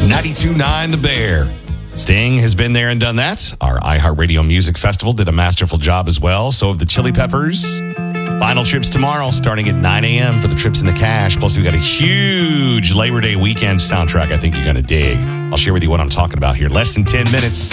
92.9 The Bear. Sting has been there and done that. Our iHeartRadio Music Festival did a masterful job as well. So have the Chili Peppers. Final trips tomorrow, starting at 9 a.m. for the Trips in the Cash. Plus, we've got a huge Labor Day weekend soundtrack I think you're going to dig. I'll share with you what I'm talking about here. Less than 10 minutes.